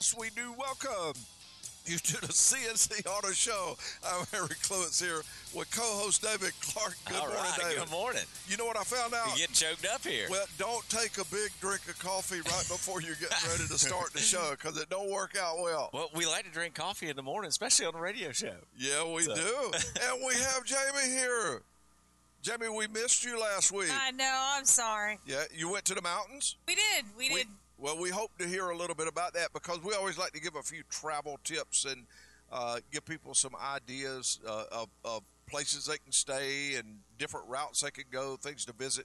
yes, we do welcome you to the CNC Auto Show. I'm Harry Cluitts here with co-host David Clark. Good morning, David. Good morning. You know what I found out? You get choked up here. Well, don't take a big drink of coffee right before you're getting ready to start the show because it don't work out well. Well, we like to drink coffee in the morning, especially on the radio show. Yeah, we do. And we have Jamie here. Jamie, we missed you last week. I know. I'm sorry. Yeah, you went to the mountains? We did. We did. Well, we hope to hear a little bit about that because we always like to give a few travel tips and give people some ideas of places they can stay and different routes they can go, things to visit.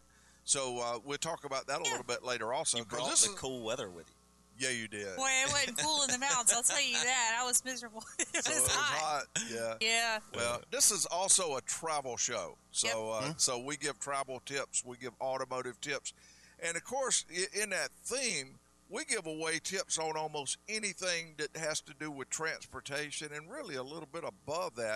So we'll talk about that a little bit later also. You brought the cool weather with you. Yeah, you did. Boy, it wasn't cool in the mountains. I'll tell you that. I was miserable. It was hot. Yeah. Yeah. Well, this is also a travel show. So, so we give travel tips. We give automotive tips. And, of course, in that theme, we give away tips on almost anything that has to do with transportation and really a little bit above that.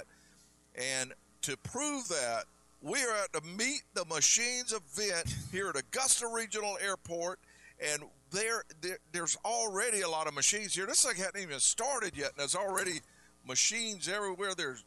And to prove that, we are at the Meet the Machines event here at Augusta Regional Airport. And there's already a lot of machines here. This thing hadn't even started yet, and there's already machines everywhere. There's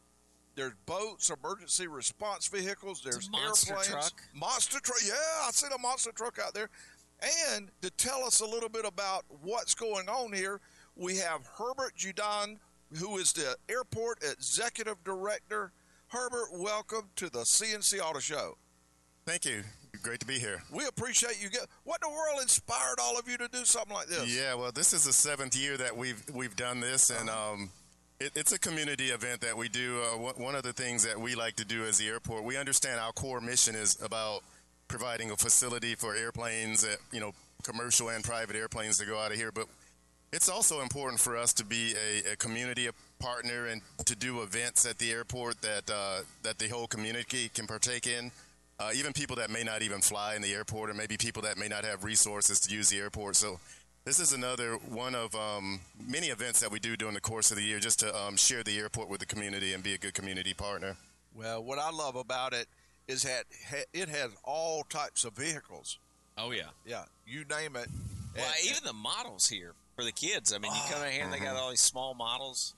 boats, emergency response vehicles. There's airplanes. Monster truck. Yeah, I see a monster truck out there. And to tell us a little bit about what's going on here, we have Herbert Judon, who is the airport executive director. Herbert, welcome to the CNC Auto Show. Thank you. Great to be here. We appreciate you. What in the world inspired all of you to do something like this? Yeah, well, this is the 7th year that we've done this, and it's a community event that we do. One of the things that we like to do as the airport, we understand our core mission is about providing a facility for airplanes, commercial and private airplanes to go out of here. But it's also important for us to be a community partner and to do events at the airport that the whole community can partake in. Even people that may not even fly in the airport, or maybe people that may not have resources to use the airport. So this is another one of many events that we do during the course of the year just to share the airport with the community and be a good community partner. Well, what I love about it is that it has all types of vehicles. Oh, yeah. Yeah, you name it. Well, even the models here for the kids. I mean, you come in here and they got all these small models,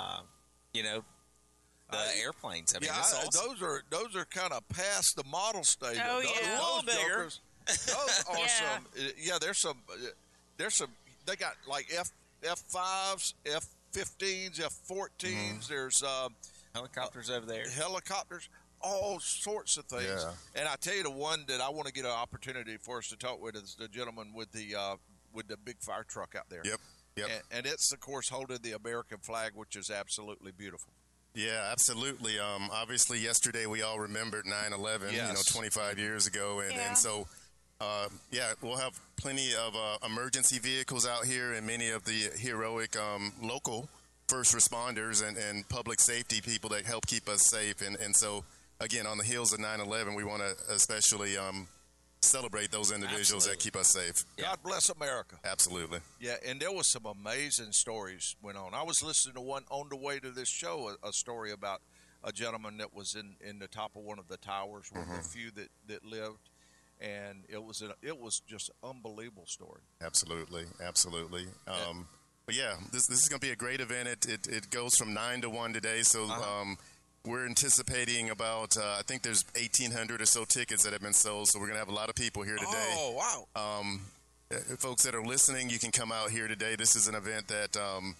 the airplanes. I mean, that's awesome. Those are kind of past the model stage. Oh, yeah. A little bigger. Those are some. Yeah, there's some. They got like F5s, F15s, F14s. There's helicopters over there. Helicopters, all sorts of things. Yeah. And I tell you, the one that I want to get an opportunity for us to talk with is the gentleman with the big fire truck out there. Yep. And it's, of course, holding the American flag, which is absolutely beautiful. Yeah, absolutely. Obviously, yesterday we all remembered 9/11, Yes. 25 years ago. And so, we'll have plenty of emergency vehicles out here and many of the heroic local first responders and public safety people that help keep us safe. And so, again, on the heels of 9/11, we want to especially celebrate those individuals that keep us safe. God bless America. Absolutely. Yeah, and there was some amazing stories went on. I was listening to one on the way to this show, a story about a gentleman that was in the top of one of the towers with a few that lived, and it was just an unbelievable story. Absolutely. But yeah, this is going to be a great event. It goes from 9 to 1 today, so we're anticipating about, I think there's 1,800 or so tickets that have been sold, so we're going to have a lot of people here today. Oh, wow. Folks that are listening, you can come out here today. This is an event that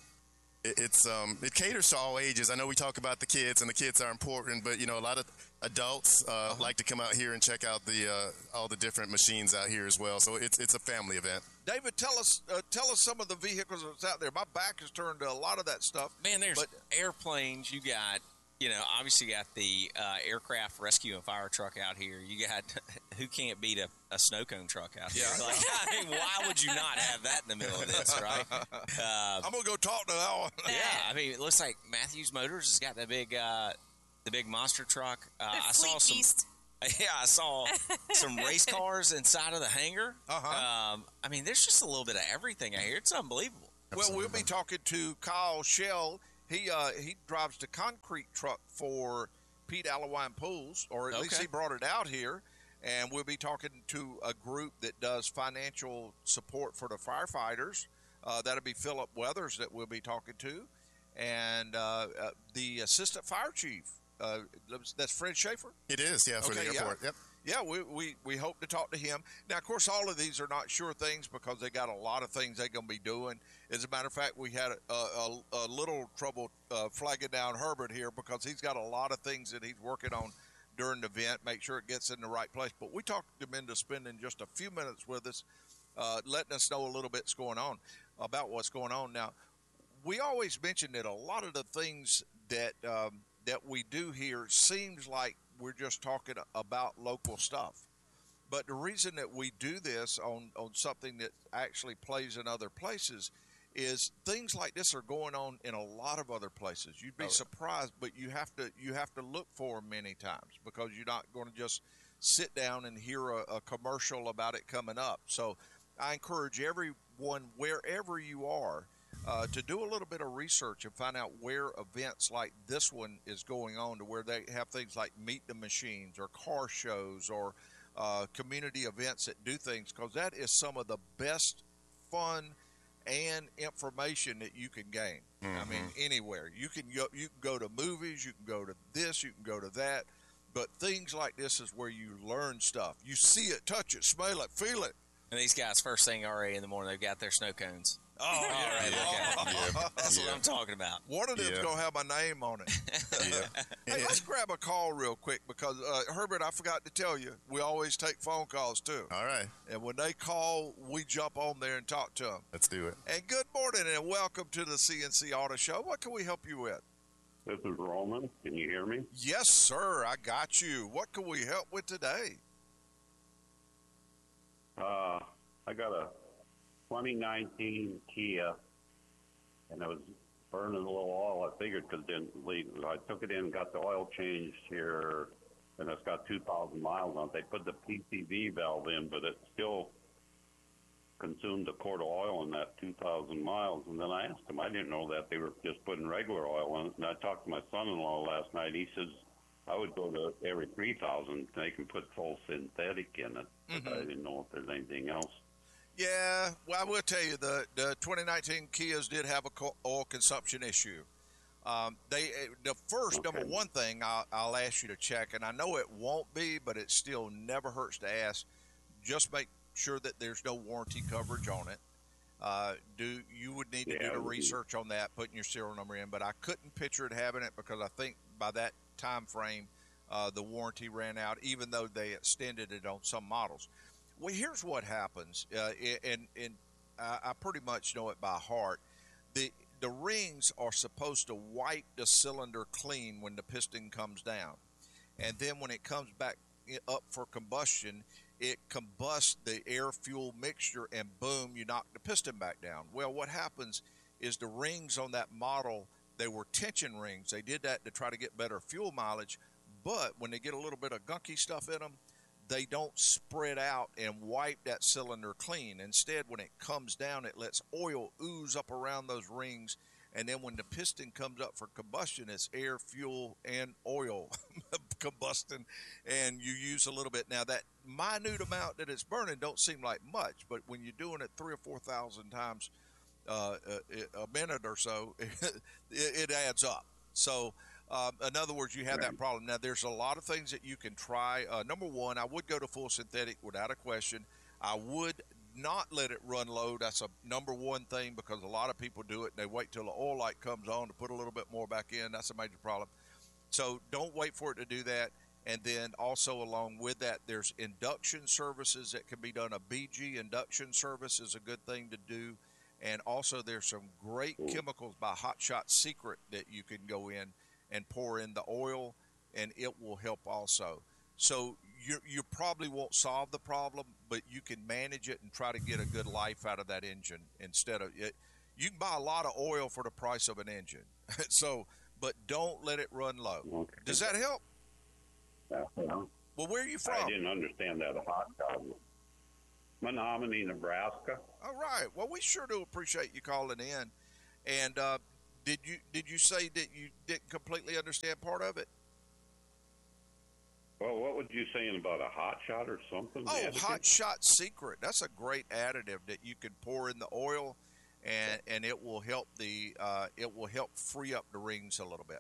it caters to all ages. I know we talk about the kids, and the kids are important, but, a lot of adults like to come out here and check out all the different machines out here as well. So it's a family event. David, tell us some of the vehicles that's out there. My back is turned to a lot of that stuff. Man, there's airplanes. You got, obviously you got the aircraft rescue and fire truck out here. You got, who can't beat a snow cone truck out here? Yeah. Why would you not have that in the middle of this, right? I'm going to go talk to that one. Yeah, I mean, it looks like Matthews Motors has got the big monster truck. I saw some. Beast. Yeah, I saw some race cars inside of the hangar. I mean, there's just a little bit of everything out here. It's unbelievable. Well, we'll be talking to Kyle Shell. He drives the concrete truck for Pete Allewine Pools, or at least he brought it out here. And we'll be talking to a group that does financial support for the firefighters. That'll be Philip Weathers that we'll be talking to, and the assistant fire chief. That's Fred Schaefer? It is, yeah, for the airport. Yeah. Yep. Yeah, we hope to talk to him. Now, of course, all of these are not sure things because they got a lot of things they're going to be doing. As a matter of fact, we had a little trouble flagging down Herbert here because he's got a lot of things that he's working on during the event, make sure it gets in the right place. But we talked him into spending just a few minutes with us, letting us know a little bit's going on about what's going on. Now, we always mention that a lot of the things that that we do here seems like we're just talking about local stuff. But the reason that we do this on something that actually plays in other places is things like this are going on in a lot of other places. You'd be surprised, but you have to look for them many times because you're not going to just sit down and hear a commercial about it coming up. So I encourage everyone, wherever you are, to do a little bit of research and find out where events like this one is going on, to where they have things like Meet the Machines or car shows or community events that do things, because that is some of the best fun and information that you can gain. I mean, anywhere. You can go to movies, you can go to this, you can go to that, but things like this is where you learn stuff. You see it, touch it, smell it, feel it. And these guys, first thing already in the morning, they've got their snow cones. Oh, All right, okay. Yeah. That's what I'm talking about. One of them's going to have my name on it. Hey, let's grab a call real quick because, Herbert, I forgot to tell you, we always take phone calls, too. All right. And when they call, we jump on there and talk to them. Let's do it. And good morning and welcome to the CNC Auto Show. What can we help you with? This is Roman. Can you hear me? Yes, sir. I got you. What can we help with today? I got a 2019 Kia, and it was burning a little oil. I figured because it didn't leak. I took it in and got the oil changed here, and it's got 2,000 miles on it. They put the PCV valve in, but it still consumed a quart of oil in that 2,000 miles. And then I asked them, I didn't know that they were just putting regular oil in it. And I talked to my son-in-law last night. He says, I would go to every 3,000. They can put full synthetic in it. But I didn't know if there's anything else. Yeah, well, I will tell you, the 2019 Kias did have a oil consumption issue. The first, number one thing I'll ask you to check, and I know it won't be, but it still never hurts to ask, just make sure that there's no warranty coverage on it. You would need to do the research on that, putting your serial number in, but I couldn't picture it having it because I think by that time frame, the warranty ran out, even though they extended it on some models. Well, here's what happens, and I pretty much know it by heart. The rings are supposed to wipe the cylinder clean when the piston comes down, and then when it comes back up for combustion, it combusts the air-fuel mixture, and boom, you knock the piston back down. Well, what happens is the rings on that model, they were tension rings. They did that to try to get better fuel mileage, but when they get a little bit of gunky stuff in them, they don't spread out and wipe that cylinder clean. Instead, when it comes down, it lets oil ooze up around those rings, and then when the piston comes up for combustion, it's air, fuel, and oil combusting, and you use a little bit. Now, that minute amount that it's burning don't seem like much, but when you're doing it 3,000 or 4,000 times a minute or so, it adds up. So, in other words, you have that problem. Now, there's a lot of things that you can try. Number one, I would go to full synthetic without a question. I would not let it run low. That's a number one thing because a lot of people do it. And they wait till the oil light comes on to put a little bit more back in. That's a major problem. So don't wait for it to do that. And then also along with that, there's induction services that can be done. A BG induction service is a good thing to do. And also there's some great chemicals by Hot Shot Secret that you can go in and pour in the oil, and it will help also. So you probably won't solve the problem, but you can manage it and try to get a good life out of that engine instead of it. You can buy a lot of oil for the price of an engine. So, but don't let it run low. Okay. Does that help? Well, where are you from? I didn't understand that hot shot. Menominee, Nebraska. All right. Well, we sure do appreciate you calling in. And did you say that you didn't completely understand part of it? Well, what would you saying about a hot shot or something? Oh, Hot Shot Secret. That's a great additive that you can pour in the oil, and it will help free up the rings a little bit.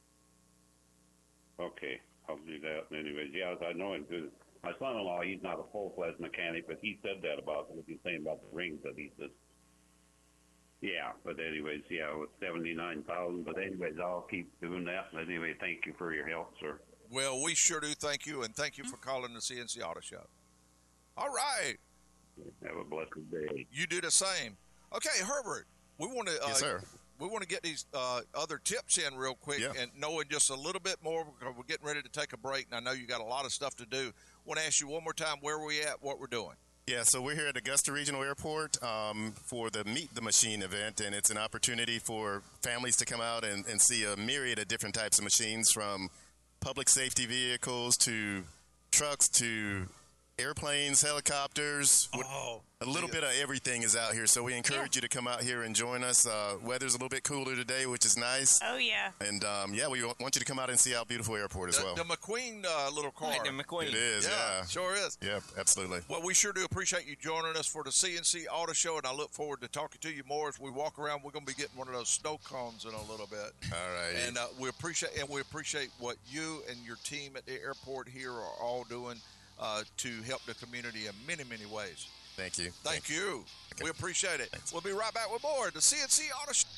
Okay, I'll do that. Anyways, yeah, I know him because my son-in-law, he's not a full-fledged mechanic, but he said that about what he's saying about the rings that he says. Yeah, but anyways, yeah, with 79,000. But anyways, I'll keep doing that. But anyway, thank you for your help, sir. Well, we sure do thank you, and thank you for calling the CNC Auto Show. All right. Have a blessed day. You do the same. Okay, Herbert, we want to Yes, sir. we want to get these other tips in real quick Yeah. and knowing just a little bit more because we're getting ready to take a break, and I know you got a lot of stuff to do. Want to ask you one more time where we at, what we're doing. Yeah, so we're here at Augusta Regional Airport for the Meet the Machine event, and it's an opportunity for families to come out and see a myriad of different types of machines, from public safety vehicles to trucks to airplanes, helicopters. A little bit of everything is out here, so we encourage you to come out here and join us. Weather's a little bit cooler today, which is nice. Oh, yeah. And, we want you to come out and see our beautiful airport as well. The McQueen little car. Right, the McQueen. It is, yeah. Sure is. Yep, absolutely. Well, we sure do appreciate you joining us for the CNC Auto Show, and I look forward to talking to you more as we walk around. We're going to be getting one of those snow cones in a little bit. All right. And we appreciate what you and your team at the airport here are all doing to help the community in many, many ways. Thank you. Thank you. Okay. We appreciate it. Thanks. We'll be right back with more of the CNC Auto Show.